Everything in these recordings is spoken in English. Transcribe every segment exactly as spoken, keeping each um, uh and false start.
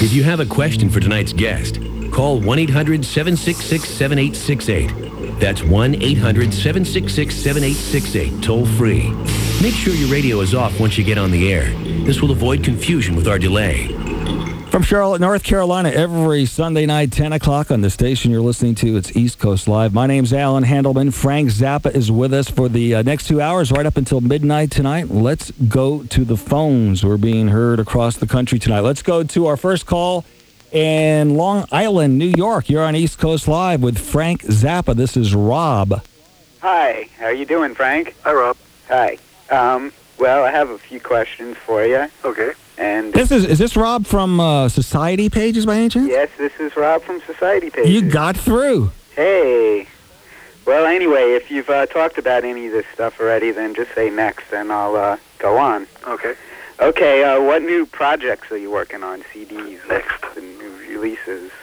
If you have a question for tonight's guest, call one eight hundred seven six six seven eight six eight. That's one eight hundred seven six six seven eight six eight, toll free. Make sure your radio is off once you get on the air. This will avoid confusion with our delay. From Charlotte, North Carolina, every Sunday night, ten o'clock on the station you're listening to, it's East Coast Live. My name's Alan Handelman. Frank Zappa is with us for the uh, next two hours, right up until midnight tonight. Let's go to the phones. We're being heard across the country tonight. Let's go to our first call in Long Island, New York. You're on East Coast Live with Frank Zappa. This is Rob. Hi. How you doing, Frank? Hi, Rob. Hi. Um, well, I have a few questions for you. Okay. And This is is this Rob from uh, Society Pages by any chance? yes, this is Rob from Society Pages. You got through. Hey. Well, anyway, if you've uh, talked about any of this stuff already, then just say next, and I'll uh, go on. Okay. Okay, uh, what new projects are you working on? C Ds, Next. and new releases?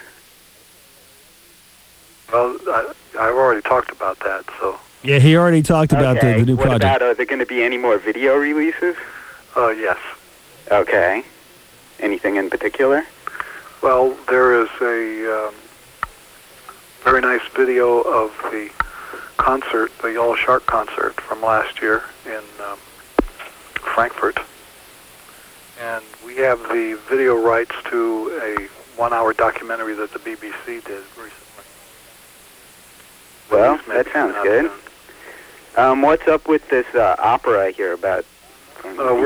Well, I, I've already talked about that, so... Yeah, he already talked about okay. the, the new what project. about, are there going to be any more video releases? Uh, yes. Okay. Anything in particular? Well, there is a um, very nice video of the concert, the Yellow Shark concert from last year in um, Frankfurt. And we have the video rights to a one-hour documentary that the B B C did recently. Well, Release may that be sounds coming out good. soon. Um, what's up with this uh, opera I hear about? Uh, we're